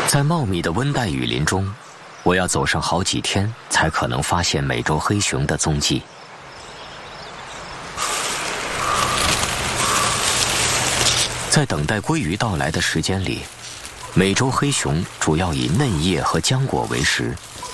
在茂密的温带雨林中，我要走上好几天才可能发现美洲黑熊的踪迹。在等待鲑鱼到来的时间里，美洲黑熊主要以嫩叶和浆果为食，